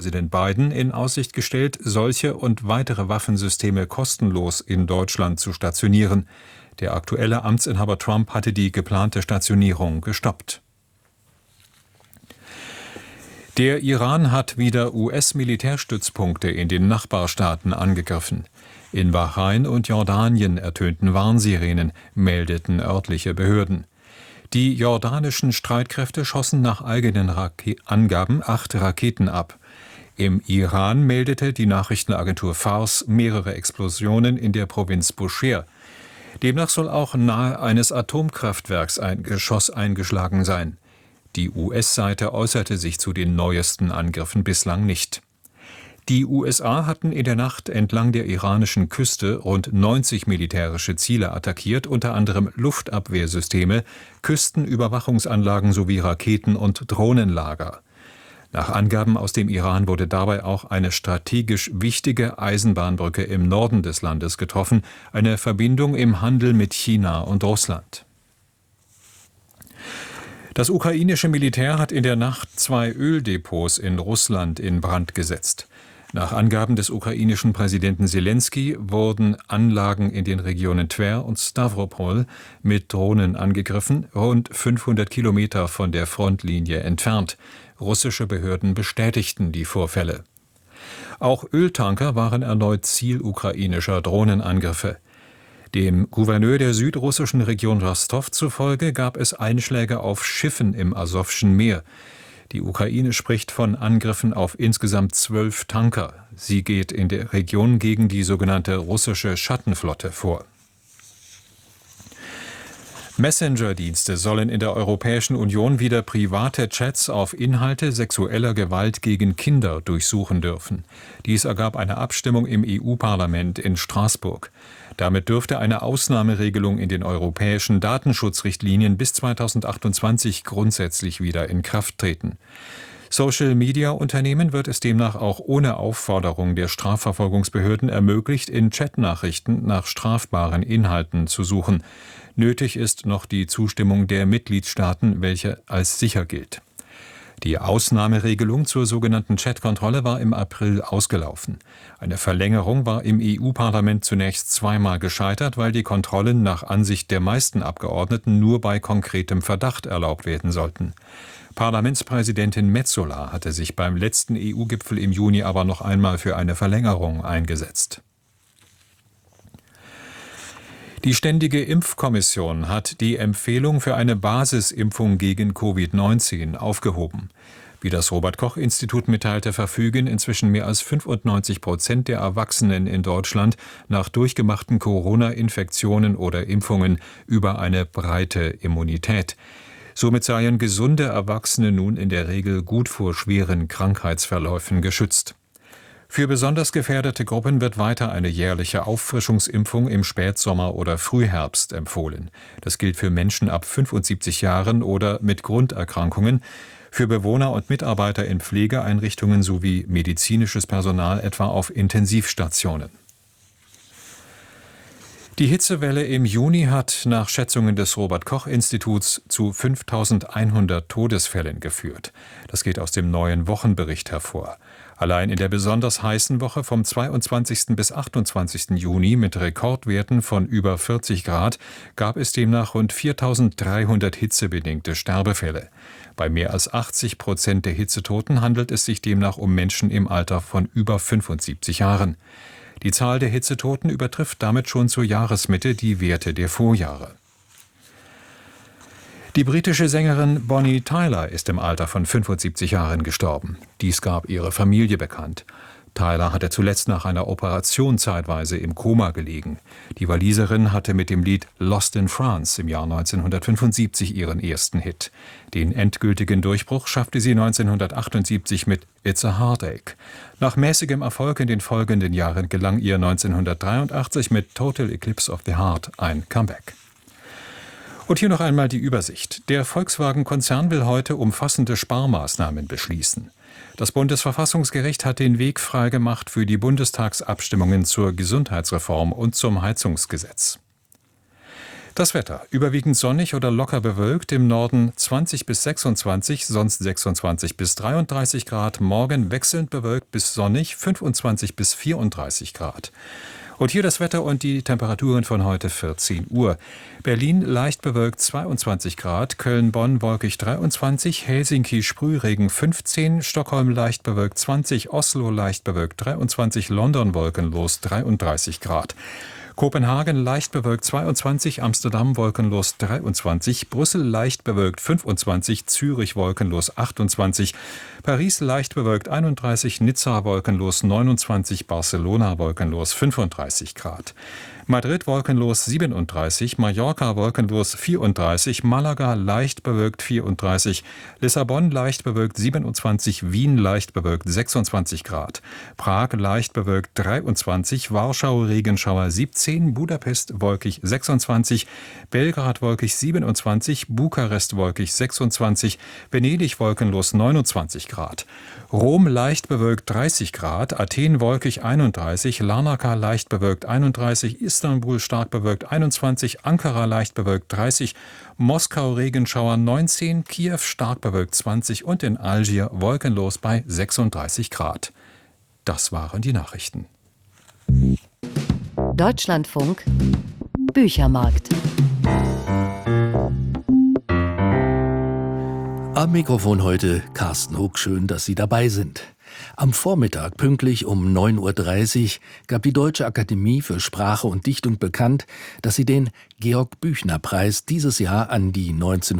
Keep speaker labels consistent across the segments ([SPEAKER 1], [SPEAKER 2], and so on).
[SPEAKER 1] Präsident Biden in Aussicht gestellt, solche und weitere Waffensysteme kostenlos in Deutschland zu stationieren. Der aktuelle Amtsinhaber Trump hatte die geplante Stationierung gestoppt. Der Iran hat wieder US-Militärstützpunkte in den Nachbarstaaten angegriffen. In Bahrain und Jordanien ertönten Warnsirenen, meldeten örtliche Behörden. Die jordanischen Streitkräfte schossen nach eigenen Angaben 8 Raketen ab. Im Iran meldete die Nachrichtenagentur Fars mehrere Explosionen in der Provinz Bushehr. Demnach soll auch nahe eines Atomkraftwerks ein Geschoss eingeschlagen sein. Die US-Seite äußerte sich zu den neuesten Angriffen bislang nicht. Die USA hatten in der Nacht entlang der iranischen Küste rund 90 militärische Ziele attackiert, unter anderem Luftabwehrsysteme, Küstenüberwachungsanlagen sowie Raketen- und Drohnenlager. Nach Angaben aus dem Iran wurde dabei auch eine strategisch wichtige Eisenbahnbrücke im Norden des Landes getroffen, eine Verbindung im Handel mit China und Russland. Das ukrainische Militär hat in der Nacht 2 Öldepots in Russland in Brand gesetzt. Nach Angaben des ukrainischen Präsidenten Selenskyj wurden Anlagen in den Regionen Twer und Stavropol mit Drohnen angegriffen, rund 500 Kilometer von der Frontlinie entfernt. Russische Behörden bestätigten die Vorfälle. Auch Öltanker waren erneut Ziel ukrainischer Drohnenangriffe. Dem Gouverneur der südrussischen Region Rostow zufolge gab es Einschläge auf Schiffen im Asowschen Meer. Die Ukraine spricht von Angriffen auf insgesamt 12 Tanker. Sie geht in der Region gegen die sogenannte russische Schattenflotte vor. Messenger-Dienste sollen in der Europäischen Union wieder private Chats auf Inhalte sexueller Gewalt gegen Kinder durchsuchen dürfen. Dies ergab eine Abstimmung im EU-Parlament in Straßburg. Damit dürfte eine Ausnahmeregelung in den europäischen Datenschutzrichtlinien bis 2028 grundsätzlich wieder in Kraft treten. Social-Media-Unternehmen wird es demnach auch ohne Aufforderung der Strafverfolgungsbehörden ermöglicht, in Chatnachrichten nach strafbaren Inhalten zu suchen. Nötig ist noch die Zustimmung der Mitgliedstaaten, welche als sicher gilt. Die Ausnahmeregelung zur sogenannten Chatkontrolle war im April ausgelaufen. Eine Verlängerung war im EU-Parlament zunächst zweimal gescheitert, weil die Kontrollen nach Ansicht der meisten Abgeordneten nur bei konkretem Verdacht erlaubt werden sollten. Parlamentspräsidentin Metsola hatte sich beim letzten EU-Gipfel im Juni aber noch einmal für eine Verlängerung eingesetzt. Die Ständige Impfkommission hat die Empfehlung für eine Basisimpfung gegen Covid-19 aufgehoben. Wie das Robert-Koch-Institut mitteilte, verfügen inzwischen mehr als 95% der Erwachsenen in Deutschland nach durchgemachten Corona-Infektionen oder Impfungen über eine breite Immunität. Somit seien gesunde Erwachsene nun in der Regel gut vor schweren Krankheitsverläufen geschützt. Für besonders gefährdete Gruppen wird weiter eine jährliche Auffrischungsimpfung im Spätsommer oder Frühherbst empfohlen. Das gilt für Menschen ab 75 Jahren oder mit Grunderkrankungen, für Bewohner und Mitarbeiter in Pflegeeinrichtungen sowie medizinisches Personal etwa auf Intensivstationen. Die Hitzewelle im Juni hat nach Schätzungen des Robert-Koch-Instituts zu 5.100 Todesfällen geführt. Das geht aus dem neuen Wochenbericht hervor. Allein in der besonders heißen Woche vom 22. bis 28. Juni mit Rekordwerten von über 40 Grad gab es demnach rund 4.300 hitzebedingte Sterbefälle. Bei mehr als 80% der Hitzetoten handelt es sich demnach um Menschen im Alter von über 75 Jahren. Die Zahl der Hitzetoten übertrifft damit schon zur Jahresmitte die Werte der Vorjahre. Die britische Sängerin Bonnie Tyler ist im Alter von 75 Jahren gestorben. Dies gab ihre Familie bekannt. Tyler hatte zuletzt nach einer Operation zeitweise im Koma gelegen. Die Waliserin hatte mit dem Lied Lost in France im Jahr 1975 ihren ersten Hit. Den endgültigen Durchbruch schaffte sie 1978 mit It's a Heartache. Nach mäßigem Erfolg in den folgenden Jahren gelang ihr 1983 mit Total Eclipse of the Heart ein Comeback. Und hier noch einmal die Übersicht. Der Volkswagen-Konzern will heute umfassende Sparmaßnahmen beschließen. Das Bundesverfassungsgericht hat den Weg freigemacht für die Bundestagsabstimmungen zur Gesundheitsreform und zum Heizungsgesetz. Das Wetter: überwiegend sonnig oder locker bewölkt, im Norden 20 bis 26, sonst 26 bis 33 Grad. Morgen wechselnd bewölkt bis sonnig, 25 bis 34 Grad. Und hier das Wetter und die Temperaturen von heute 14 Uhr. Berlin leicht bewölkt 22 Grad, Köln-Bonn wolkig 23, Helsinki Sprühregen 15, Stockholm leicht bewölkt 20, Oslo leicht bewölkt 23, London wolkenlos 33 Grad. Kopenhagen leicht bewölkt 22, Amsterdam wolkenlos 23, Brüssel leicht bewölkt 25, Zürich wolkenlos 28, Paris leicht bewölkt 31, Nizza wolkenlos 29, Barcelona wolkenlos 35 Grad. Madrid wolkenlos 37, Mallorca wolkenlos 34, Malaga leicht bewölkt 34, Lissabon leicht bewölkt 27, Wien leicht bewölkt 26 Grad, Prag leicht bewölkt 23, Warschau Regenschauer 17, Budapest wolkig 26, Belgrad wolkig 27, Bukarest wolkig 26, Venedig wolkenlos 29 Grad, Rom leicht bewölkt 30 Grad, Athen wolkig 31, Larnaca leicht bewölkt 31, Istanbul stark bewölkt 21, Ankara leicht bewölkt 30, Moskau Regenschauer 19, Kiew stark bewölkt 20 und in Algier wolkenlos bei 36 Grad. Das waren die Nachrichten.
[SPEAKER 2] Deutschlandfunk Büchermarkt.
[SPEAKER 3] Am Mikrofon heute Carsten Huck. Schön, dass Sie dabei sind. Am Vormittag, pünktlich um 9.30 Uhr, gab die Deutsche Akademie für Sprache und Dichtung bekannt, dass sie den Georg-Büchner-Preis dieses Jahr an die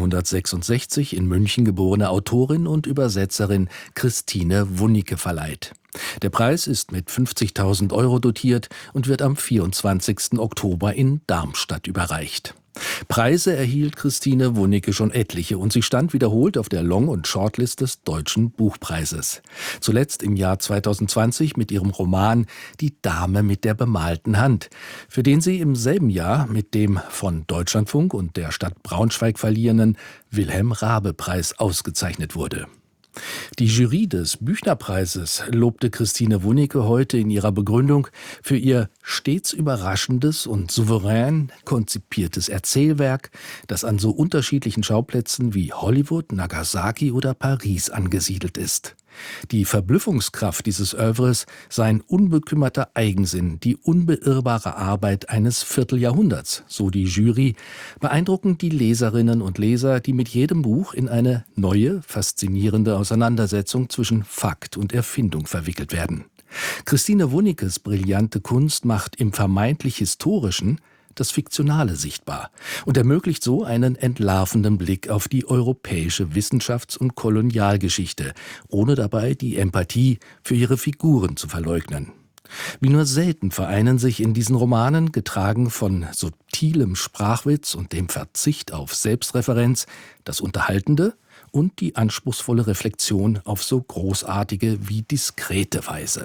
[SPEAKER 3] 1966 in München geborene Autorin und Übersetzerin Christine Wunicke verleiht. Der Preis ist mit 50.000 € dotiert und wird am 24. Oktober in Darmstadt überreicht. Preise erhielt Christine Wunicke schon etliche und sie stand wiederholt auf der Long- und Shortlist des Deutschen Buchpreises. Zuletzt im Jahr 2020 mit ihrem Roman Die Dame mit der bemalten Hand, für den sie im selben Jahr mit dem von Deutschlandfunk und der Stadt Braunschweig verliehenen Wilhelm-Raabe-Preis ausgezeichnet wurde. Die Jury des Büchnerpreises lobte Christine Wunicke heute in ihrer Begründung für ihr stets überraschendes und souverän konzipiertes Erzählwerk, das an so unterschiedlichen Schauplätzen wie Hollywood, Nagasaki oder Paris angesiedelt ist. Die Verblüffungskraft dieses Œuvres sei ein unbekümmerter Eigensinn, die unbeirrbare Arbeit eines Vierteljahrhunderts, so die Jury, beeindruckend die Leserinnen und Leser, die mit jedem Buch in eine neue, faszinierende Auseinandersetzung zwischen Fakt und Erfindung verwickelt werden. Christine Wunickes brillante Kunst macht im vermeintlich Historischen das Fiktionale sichtbar und ermöglicht so einen entlarvenden Blick auf die europäische Wissenschafts- und Kolonialgeschichte, ohne dabei die Empathie für ihre Figuren zu verleugnen. Wie nur selten vereinen sich in diesen Romanen, getragen von subtilem Sprachwitz und dem Verzicht auf Selbstreferenz, das Unterhaltende und die anspruchsvolle Reflexion auf so großartige wie diskrete Weise.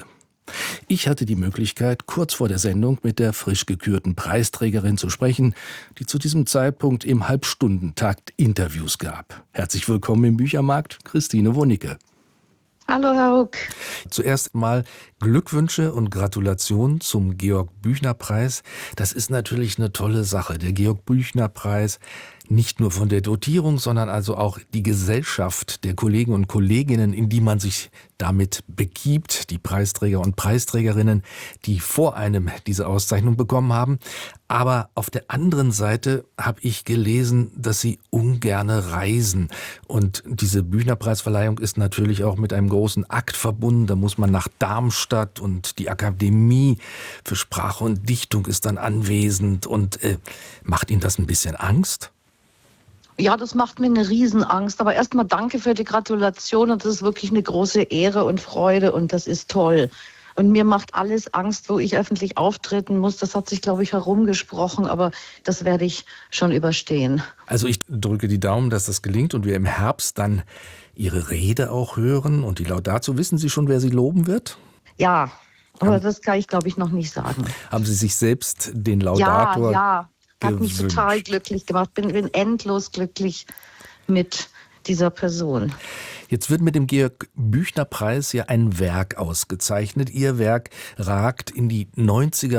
[SPEAKER 3] Ich hatte die Möglichkeit, kurz vor der Sendung mit der frisch gekürten Preisträgerin zu sprechen, die zu diesem Zeitpunkt im Halbstundentakt Interviews gab. Herzlich willkommen im Büchermarkt, Christine Wunicke.
[SPEAKER 4] Hallo, Herr Huck.
[SPEAKER 3] Zuerst mal Glückwünsche und Gratulation zum Georg-Büchner-Preis. Das ist natürlich eine tolle Sache. Der Georg-Büchner-Preis, nicht nur von der Dotierung, sondern also auch die Gesellschaft der Kollegen und Kolleginnen, in die man sich damit begibt, die Preisträger und Preisträgerinnen, die vor einem diese Auszeichnung bekommen haben. Aber auf der anderen Seite habe ich gelesen, dass sie ungerne reisen. Und diese Büchner-Preisverleihung ist natürlich auch mit einem großen Akt verbunden. Da muss man nach Darmstadt und die Akademie für Sprache und Dichtung ist dann anwesend. Und macht Ihnen das ein bisschen Angst?
[SPEAKER 4] Ja, das macht mir eine Riesenangst. Aber erstmal danke für die Gratulation. Und das ist wirklich eine große Ehre und Freude. Und das ist toll. Und mir macht alles Angst, wo ich öffentlich auftreten muss. Das hat sich, glaube ich, herumgesprochen. Aber das werde ich schon überstehen.
[SPEAKER 3] Also ich drücke die Daumen, dass das gelingt und wir im Herbst dann Ihre Rede auch hören. Und die Laudatio, wissen Sie schon, wer Sie loben wird?
[SPEAKER 4] Ja, aber das kann ich, glaube ich, noch nicht sagen.
[SPEAKER 3] Haben Sie sich selbst den Laudator
[SPEAKER 4] Ja. Hat mich
[SPEAKER 3] gewünscht?
[SPEAKER 4] total glücklich gemacht. Bin endlos glücklich mit dieser Person.
[SPEAKER 3] Jetzt wird mit dem Georg-Büchner-Preis ja ein Werk ausgezeichnet. Ihr Werk ragt in die 90er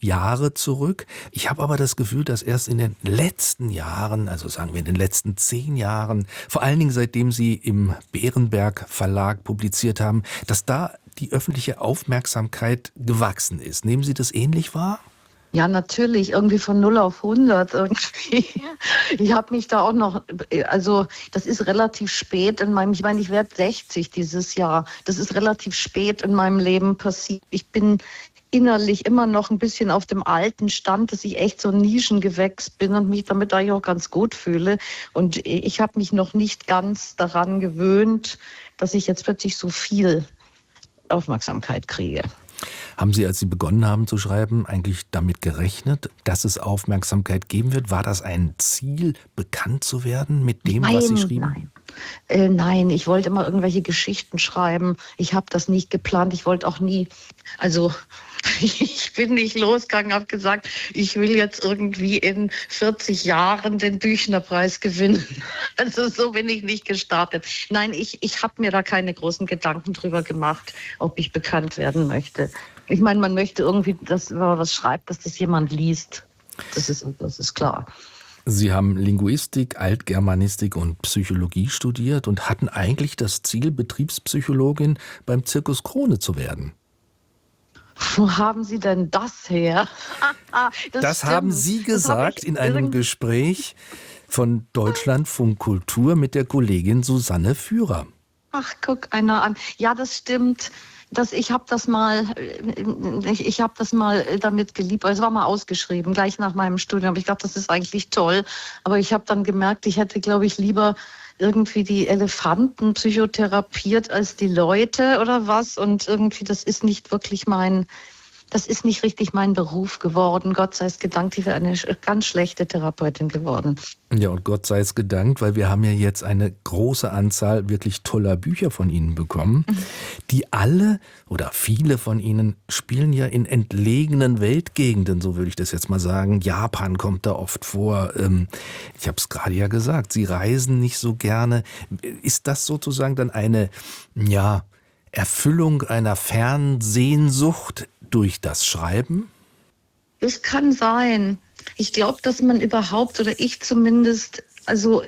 [SPEAKER 3] Jahre zurück. Ich habe aber das Gefühl, dass erst in den letzten Jahren, also sagen wir in den letzten 10 Jahren, vor allen Dingen seitdem Sie im Bärenberg Verlag publiziert haben, dass da die öffentliche Aufmerksamkeit gewachsen ist. Nehmen Sie das ähnlich wahr?
[SPEAKER 4] Ja, natürlich, irgendwie von 0 auf 100 irgendwie. Ich habe mich da auch noch, also das ist relativ spät in meinem, ich meine, ich werde 60 dieses Jahr. Das ist relativ spät in meinem Leben passiert. Ich bin innerlich immer noch ein bisschen auf dem alten Stand, dass ich echt so ein Nischengewächs bin und mich damit eigentlich auch ganz gut fühle. Und ich habe mich noch nicht ganz daran gewöhnt, dass ich jetzt plötzlich so viel Aufmerksamkeit kriege.
[SPEAKER 3] Haben Sie, als Sie begonnen haben zu schreiben, eigentlich damit gerechnet, dass es Aufmerksamkeit geben wird? War das ein Ziel, bekannt zu werden mit dem, was Sie schrieben?
[SPEAKER 4] Nein, ich wollte immer irgendwelche Geschichten schreiben. Ich habe das nicht geplant. Ich wollte auch nie, also ich bin nicht losgegangen, habe gesagt, ich will jetzt irgendwie in 40 Jahren den Büchnerpreis gewinnen. Also so bin ich nicht gestartet. Nein, ich habe mir da keine großen Gedanken drüber gemacht, ob ich bekannt werden möchte. Ich meine, man möchte irgendwie, dass wenn man was schreibt, dass das jemand liest. Das ist klar.
[SPEAKER 3] Sie haben Linguistik, Altgermanistik und Psychologie studiert und hatten eigentlich das Ziel, Betriebspsychologin beim Zirkus Krone zu werden.
[SPEAKER 4] Wo haben Sie denn das her?
[SPEAKER 3] Das haben Sie gesagt in einem Gespräch von Deutschlandfunk Kultur mit der Kollegin Susanne Führer.
[SPEAKER 4] Ach, guck einer an. Ja, das stimmt. Ich habe das mal damit geliebt. Es war mal ausgeschrieben, gleich nach meinem Studium. Aber ich glaube, das ist eigentlich toll. Aber ich habe dann gemerkt, ich hätte, glaube ich, lieber irgendwie die Elefanten psychotherapiert als die Leute oder was. Und irgendwie, das ist nicht richtig mein Beruf geworden. Gott sei es gedankt, ich wäre eine ganz schlechte Therapeutin geworden.
[SPEAKER 3] Ja, und Gott sei es gedankt, weil wir haben ja jetzt eine große Anzahl wirklich toller Bücher von Ihnen bekommen, die alle oder viele von Ihnen spielen ja in entlegenen Weltgegenden, so würde ich das jetzt mal sagen. Japan kommt da oft vor. Ich habe es gerade ja gesagt, Sie reisen nicht so gerne. Ist das sozusagen dann eine, ja, Erfüllung einer Fernsehnsucht durch das Schreiben?
[SPEAKER 4] Das kann sein. Ich glaube, dass man überhaupt, oder ich zumindest, also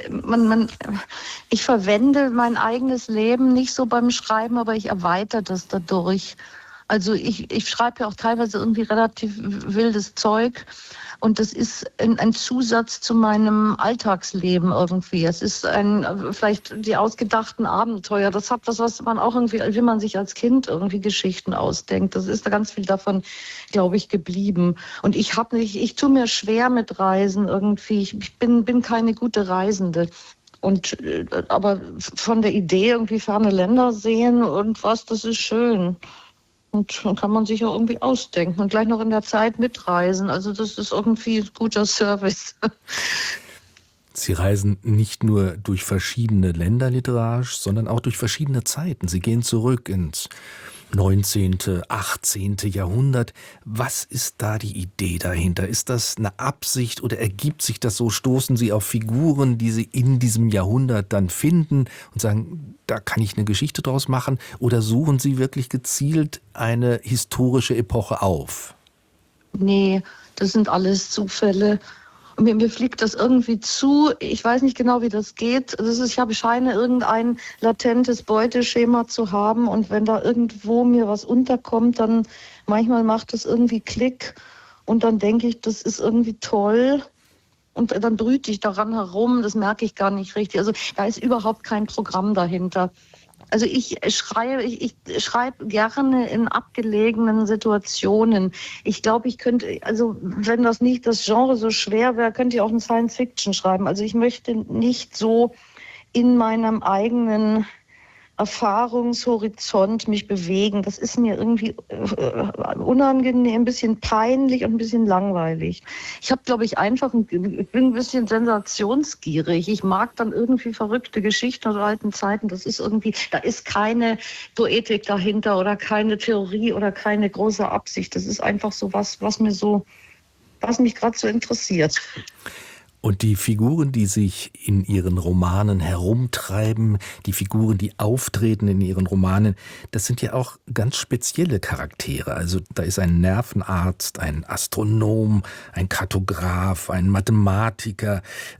[SPEAKER 4] ich verwende mein eigenes Leben nicht so beim Schreiben, aber ich erweitere das dadurch. Also ich schreibe ja auch teilweise irgendwie relativ wildes Zeug. Und das ist ein Zusatz zu meinem Alltagsleben irgendwie. Es ist vielleicht die ausgedachten Abenteuer. Das hat was man auch irgendwie, wie man sich als Kind irgendwie Geschichten ausdenkt. Das ist da ganz viel davon, glaube ich, geblieben. Und ich tue mir schwer mit Reisen irgendwie. Ich bin keine gute Reisende. Aber von der Idee irgendwie ferne Länder sehen und was, das ist schön. Und dann kann man sich auch irgendwie ausdenken und gleich noch in der Zeit mitreisen. Also das ist irgendwie ein guter Service.
[SPEAKER 3] Sie reisen nicht nur durch verschiedene Länder literarisch, sondern auch durch verschiedene Zeiten. Sie gehen zurück ins 19., 18. Jahrhundert. Was ist da die Idee dahinter? Ist das eine Absicht oder ergibt sich das so? Stoßen Sie auf Figuren, die Sie in diesem Jahrhundert dann finden und sagen, da kann ich eine Geschichte draus machen? Oder suchen Sie wirklich gezielt eine historische Epoche auf?
[SPEAKER 4] Nee, das sind alles Zufälle. Und mir fliegt das irgendwie zu. Ich weiß nicht genau, wie das geht. Ich scheine irgendein latentes Beuteschema zu haben. Und wenn da irgendwo mir was unterkommt, dann manchmal macht es irgendwie Klick. Und dann denke ich, das ist irgendwie toll. Und dann brüte ich daran herum. Das merke ich gar nicht richtig. Also da ist überhaupt kein Programm dahinter. Also ich schreibe gerne in abgelegenen Situationen. Ich glaube, ich könnte, also wenn das nicht das Genre so schwer wäre, könnte ich auch eine Science-Fiction schreiben. Also ich möchte nicht so in meinem eigenen Erfahrungshorizont mich bewegen. Das ist mir irgendwie unangenehm, ein bisschen peinlich und ein bisschen langweilig. Ich habe, glaube ich, ich bin ein bisschen sensationsgierig. Ich mag dann irgendwie verrückte Geschichten aus alten Zeiten. Das ist irgendwie, da ist keine Poetik dahinter oder keine Theorie oder keine große Absicht. Das ist einfach so was mich gerade so interessiert.
[SPEAKER 3] Und die Figuren, die sich in ihren Romanen herumtreiben, die Figuren, die auftreten in ihren Romanen, das sind ja auch ganz spezielle Charaktere. Also da ist ein Nervenarzt, ein Astronom, ein Kartograf, ein Mathematiker,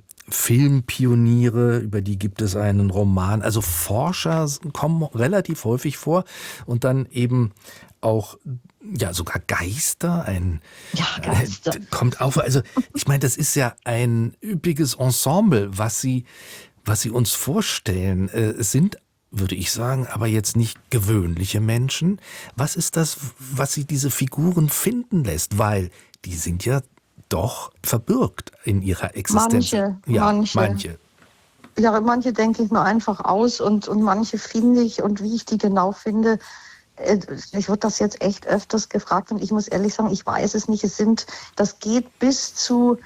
[SPEAKER 3] Filmpioniere, über die gibt es einen Roman. Also Forscher kommen relativ häufig vor und dann eben auch sogar Geister,
[SPEAKER 4] Geister.
[SPEAKER 3] Kommt auf. Also ich meine, das ist ja ein üppiges Ensemble, was Sie uns vorstellen. Es sind, würde ich sagen, aber jetzt nicht gewöhnliche Menschen. Was ist das, was Sie diese Figuren finden lässt? Weil die sind ja doch verbürgt in ihrer Existenz.
[SPEAKER 4] Manche. Ja, manche denke ich mir einfach aus und manche finde ich, und wie ich die genau finde, ich wurde das jetzt echt öfters gefragt und ich muss ehrlich sagen, ich weiß es nicht. Das geht bis zu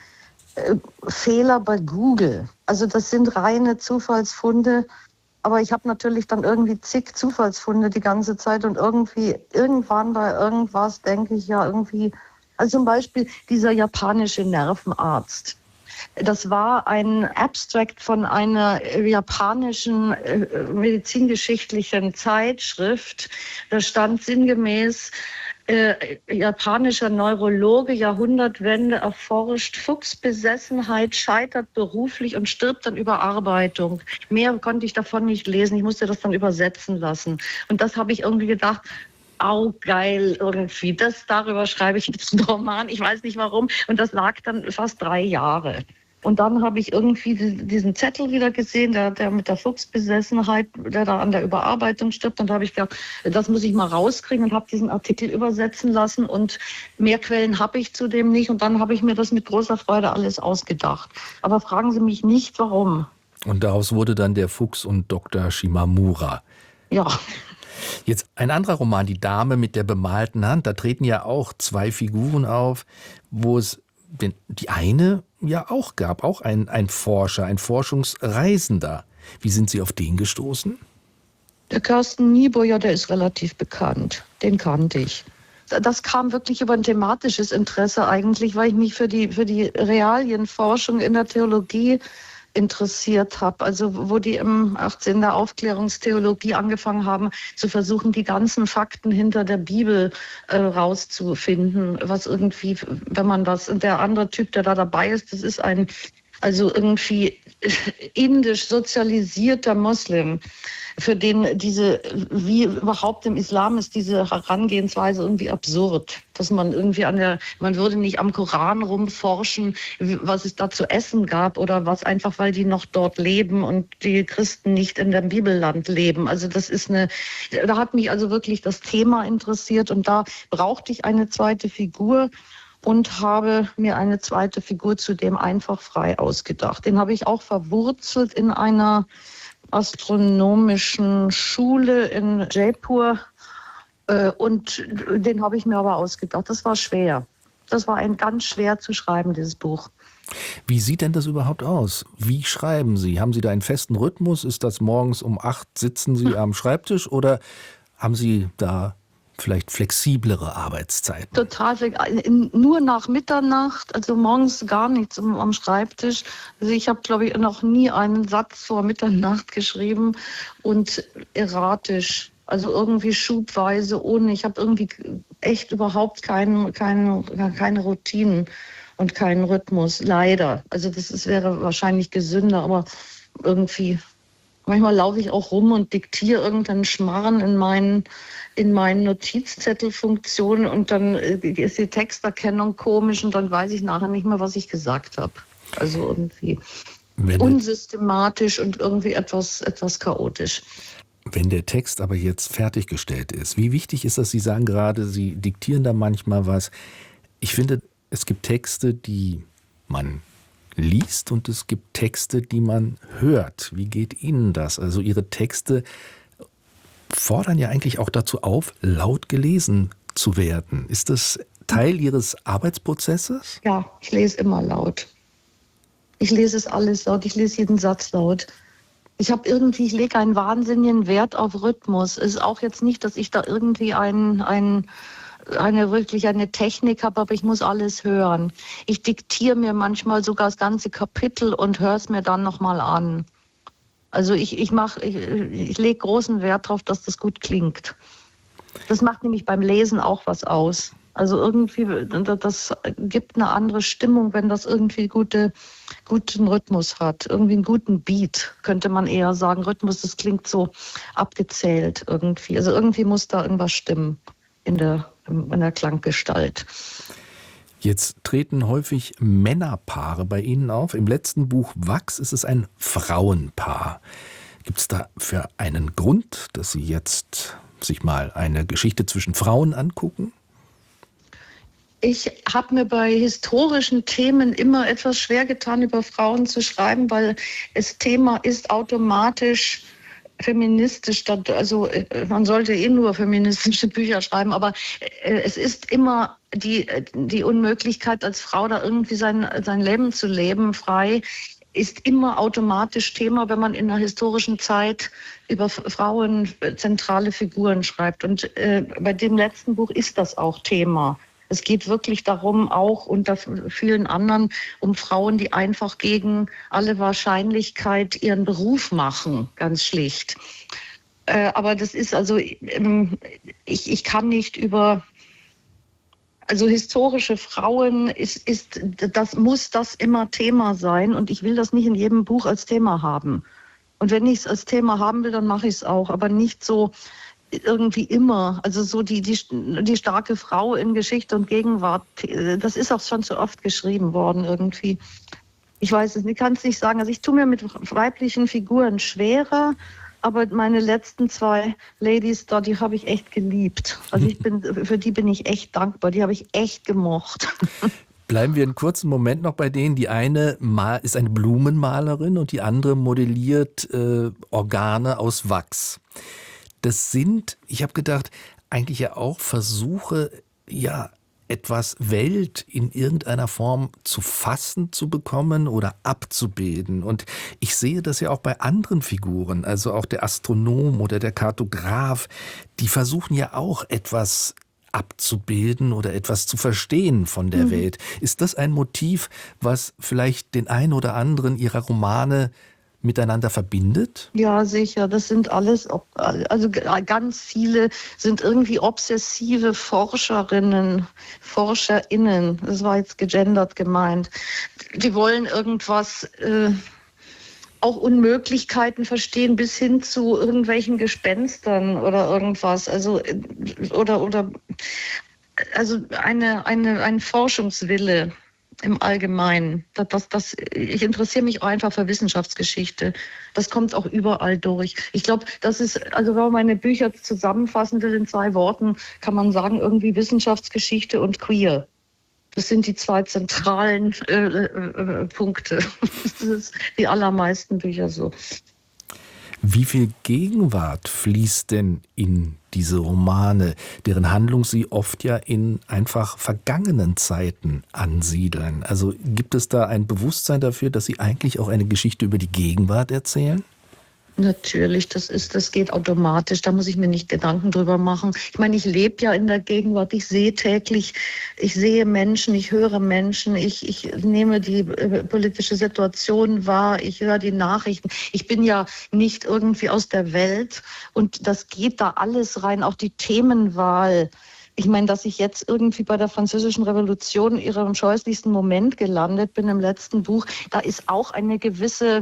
[SPEAKER 4] Fehler bei Google. Also das sind reine Zufallsfunde, aber ich habe natürlich dann irgendwie zig Zufallsfunde die ganze Zeit und irgendwann bei irgendwas denke ich ja irgendwie, also zum Beispiel dieser japanische Nervenarzt. Das war ein Abstract von einer japanischen medizingeschichtlichen Zeitschrift. Da stand sinngemäß, japanischer Neurologe, Jahrhundertwende erforscht, Fuchsbesessenheit, scheitert beruflich und stirbt an Überarbeitung. Mehr konnte ich davon nicht lesen. Ich musste das dann übersetzen lassen. Und das habe ich irgendwie gedacht, geil irgendwie. Darüber schreibe ich jetzt einen Roman. Ich weiß nicht warum. Und das lag dann fast 3 Jahre. Und dann habe ich irgendwie diesen Zettel wieder gesehen, der mit der Fuchsbesessenheit, der da an der Überarbeitung stirbt. Und da habe ich gedacht, das muss ich mal rauskriegen und habe diesen Artikel übersetzen lassen. Und mehr Quellen habe ich zudem nicht. Und dann habe ich mir das mit großer Freude alles ausgedacht. Aber fragen Sie mich nicht, warum.
[SPEAKER 3] Und daraus wurde dann der Fuchs und Dr. Shimamura.
[SPEAKER 4] Ja.
[SPEAKER 3] Jetzt ein anderer Roman, Die Dame mit der bemalten Hand. Da treten ja auch 2 Figuren auf, wo es die eine ja auch gab, auch ein Forscher, ein Forschungsreisender. Wie sind Sie auf den gestoßen?
[SPEAKER 4] Der Carsten Niebuhr, der ist relativ bekannt. Den kannte ich. Das kam wirklich über ein thematisches Interesse eigentlich, weil ich mich für die Realienforschung in der Theologie interessiert habe. Also wo die im 18. der Aufklärungstheologie angefangen haben, zu versuchen, die ganzen Fakten hinter der Bibel rauszufinden. Was irgendwie, wenn man das, und der andere Typ, der da dabei ist, das ist also irgendwie indisch sozialisierter Muslim, für den wie überhaupt im Islam ist diese Herangehensweise irgendwie absurd, dass man irgendwie man würde nicht am Koran rumforschen, was es da zu essen gab oder was, einfach weil die noch dort leben und die Christen nicht in dem Bibelland leben. Also da hat mich also wirklich das Thema interessiert und da brauchte ich eine zweite Figur. Und habe mir eine zweite Figur zudem einfach frei ausgedacht. Den habe ich auch verwurzelt in einer astronomischen Schule in Jaipur. Und den habe ich mir aber ausgedacht. Das war schwer. Das war ganz schwer zu schreiben, dieses Buch.
[SPEAKER 3] Wie sieht denn das überhaupt aus? Wie schreiben Sie? Haben Sie da einen festen Rhythmus? Ist das morgens um 8 sitzen Sie am Schreibtisch oder haben Sie da vielleicht flexiblere Arbeitszeiten?
[SPEAKER 4] Total, nur nach Mitternacht, also morgens gar nichts am Schreibtisch. Also ich habe, glaube ich, noch nie einen Satz vor Mitternacht geschrieben und erratisch, also irgendwie schubweise, ich habe irgendwie echt überhaupt keine Routinen und keinen Rhythmus, leider. Also wäre wahrscheinlich gesünder, aber irgendwie, manchmal laufe ich auch rum und diktiere irgendeinen Schmarrn in meinen Notizzettelfunktionen und dann ist die Texterkennung komisch und dann weiß ich nachher nicht mehr, was ich gesagt habe. Also irgendwie unsystematisch und irgendwie etwas chaotisch.
[SPEAKER 3] Wenn der Text aber jetzt fertiggestellt ist, wie wichtig ist das? Sie sagen gerade, Sie diktieren da manchmal was. Ich finde, es gibt Texte, die man liest und es gibt Texte, die man hört. Wie geht Ihnen das? Also Ihre Texte fordern ja eigentlich auch dazu auf, laut gelesen zu werden. Ist das Teil Ihres Arbeitsprozesses?
[SPEAKER 4] Ja, ich lese immer laut. Ich lese es alles laut, ich lese jeden Satz laut. Ich lege einen wahnsinnigen Wert auf Rhythmus. Es ist auch jetzt nicht, dass ich da irgendwie ein wirklich eine Technik habe, aber ich muss alles hören. Ich diktiere mir manchmal sogar das ganze Kapitel und höre es mir dann nochmal an. Also ich lege großen Wert darauf, dass das gut klingt. Das macht nämlich beim Lesen auch was aus. Also irgendwie, das gibt eine andere Stimmung, wenn das irgendwie guten Rhythmus hat. Irgendwie einen guten Beat, könnte man eher sagen. Rhythmus, das klingt so abgezählt irgendwie. Also irgendwie muss da irgendwas stimmen in der Klanggestalt.
[SPEAKER 3] Jetzt treten häufig Männerpaare bei Ihnen auf. Im letzten Buch Wachs ist es ein Frauenpaar. Gibt es dafür einen Grund, dass Sie jetzt sich mal eine Geschichte zwischen Frauen angucken?
[SPEAKER 4] Ich habe mir bei historischen Themen immer etwas schwer getan, über Frauen zu schreiben, weil das Thema ist automatisch feministisch. Also man sollte nur feministische Bücher schreiben, aber es ist immer die Unmöglichkeit, als Frau da irgendwie sein Leben zu leben, frei, ist immer automatisch Thema, wenn man in einer historischen Zeit über Frauen zentrale Figuren schreibt. Und bei dem letzten Buch ist das auch Thema. Es geht wirklich darum, auch unter vielen anderen, um Frauen, die einfach gegen alle Wahrscheinlichkeit ihren Beruf machen, ganz schlicht. Aber das ist also, ich kann nicht über, also historische Frauen muss das immer Thema sein und ich will das nicht in jedem Buch als Thema haben. Und wenn ich es als Thema haben will, dann mache ich es auch, aber nicht so irgendwie immer, also so die starke Frau in Geschichte und Gegenwart, das ist auch schon zu oft geschrieben worden irgendwie. Ich weiß es nicht, kann es nicht sagen. Also ich tue mir mit weiblichen Figuren schwerer, aber meine letzten 2 Ladies da, die habe ich echt geliebt. Also für die bin ich echt dankbar, die habe ich echt gemocht.
[SPEAKER 3] Bleiben wir einen kurzen Moment noch bei denen. Die eine ist eine Blumenmalerin und die andere modelliert Organe aus Wachs. Das sind, ich habe gedacht, eigentlich ja auch Versuche, ja, etwas Welt in irgendeiner Form zu fassen zu bekommen oder abzubilden. Und ich sehe das ja auch bei anderen Figuren, also auch der Astronom oder der Kartograf, die versuchen ja auch etwas abzubilden oder etwas zu verstehen von der Welt. Ist das ein Motiv, was vielleicht den einen oder anderen Ihrer Romane miteinander verbindet?
[SPEAKER 4] Ja, sicher. Das sind alles, also ganz viele sind irgendwie obsessive ForscherInnen. Das war jetzt gegendert gemeint. Die wollen irgendwas, auch Unmöglichkeiten verstehen bis hin zu irgendwelchen Gespenstern oder irgendwas. Also, also ein Forschungswille im Allgemeinen. Ich interessiere mich auch einfach für Wissenschaftsgeschichte. Das kommt auch überall durch. Ich glaube, das ist, also wenn man meine Bücher zusammenfassen will in 2 Worten, kann man sagen, irgendwie Wissenschaftsgeschichte und Queer. Das sind die 2 zentralen Punkte. Das ist die allermeisten Bücher so.
[SPEAKER 3] Wie viel Gegenwart fließt denn in diese Romane, deren Handlung Sie oft ja in einfach vergangenen Zeiten ansiedeln? Also gibt es da ein Bewusstsein dafür, dass Sie eigentlich auch eine Geschichte über die Gegenwart erzählen?
[SPEAKER 4] Natürlich, das geht automatisch, da muss ich mir nicht Gedanken drüber machen. Ich meine, ich lebe ja in der Gegenwart, ich sehe täglich, ich sehe Menschen, ich höre Menschen, ich nehme die politische Situation wahr, ich höre die Nachrichten. Ich bin ja nicht irgendwie aus der Welt und das geht da alles rein, auch die Themenwahl. Ich meine, dass ich jetzt irgendwie bei der Französischen Revolution in ihrem scheußlichsten Moment gelandet bin im letzten Buch, da ist auch eine gewisse,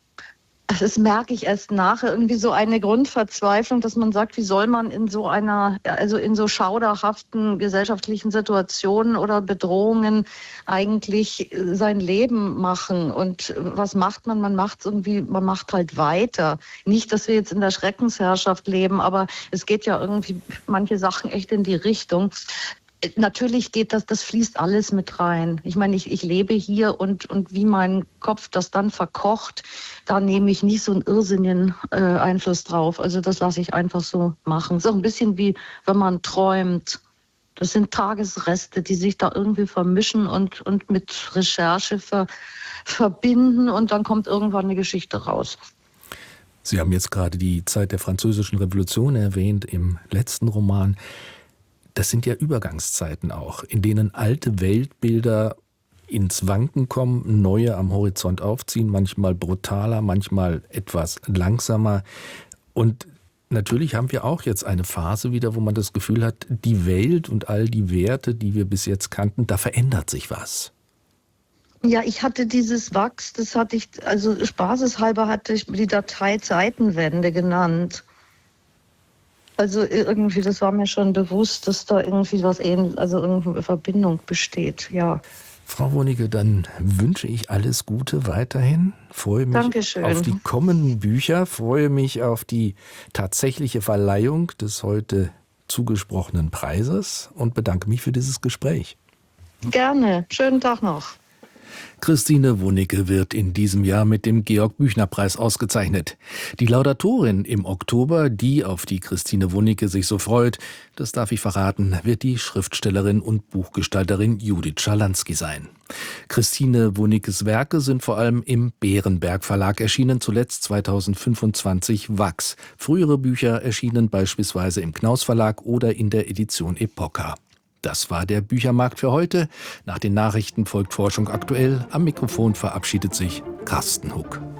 [SPEAKER 4] das merke ich erst nachher, irgendwie so eine Grundverzweiflung, dass man sagt, wie soll man in so in so schauderhaften gesellschaftlichen Situationen oder Bedrohungen eigentlich sein Leben machen? Und was macht man? Man macht halt weiter. Nicht, dass wir jetzt in der Schreckensherrschaft leben, aber es geht ja irgendwie manche Sachen echt in die Richtung. Natürlich geht das fließt alles mit rein. Ich meine, ich lebe hier und wie mein Kopf das dann verkocht, da nehme ich nicht so einen irrsinnigen Einfluss drauf. Also das lasse ich einfach so machen. So ein bisschen wie, wenn man träumt. Das sind Tagesreste, die sich da irgendwie vermischen und mit Recherche verbinden und dann kommt irgendwann eine Geschichte raus.
[SPEAKER 3] Sie haben jetzt gerade die Zeit der Französischen Revolution erwähnt im letzten Roman. das sind ja Übergangszeiten auch, in denen alte Weltbilder ins Wanken kommen, neue am Horizont aufziehen, manchmal brutaler, manchmal etwas langsamer. Und natürlich haben wir auch jetzt eine Phase wieder, wo man das Gefühl hat, die Welt und all die Werte, die wir bis jetzt kannten, da verändert sich was.
[SPEAKER 4] Ja, ich hatte dieses Wachs, das hatte ich, also spaßeshalber hatte ich die Datei Zeitenwende genannt. Also irgendwie, das war mir schon bewusst, dass da irgendwie was ähnliches, also irgendeine Verbindung besteht, ja.
[SPEAKER 3] Frau Wonicke, dann wünsche ich alles Gute weiterhin. Freue mich
[SPEAKER 4] Dankeschön.
[SPEAKER 3] auf die kommenden Bücher, freue mich auf die tatsächliche Verleihung des heute zugesprochenen Preises und bedanke mich für dieses Gespräch.
[SPEAKER 4] Gerne. Schönen Tag noch.
[SPEAKER 3] Christine Wonicke wird in diesem Jahr mit dem Georg-Büchner-Preis ausgezeichnet. Die Laudatorin im Oktober, die auf die Christine Wonicke sich so freut, das darf ich verraten, wird die Schriftstellerin und Buchgestalterin Judith Schalansky sein. Christine Wonickes Werke sind vor allem im Bärenberg Verlag erschienen, zuletzt 2025 Wachs. Frühere Bücher erschienen beispielsweise im Knaus Verlag oder in der Edition Epoca. Das war der Büchermarkt für heute. Nach den Nachrichten folgt Forschung aktuell. Am Mikrofon verabschiedet sich Carsten Huck.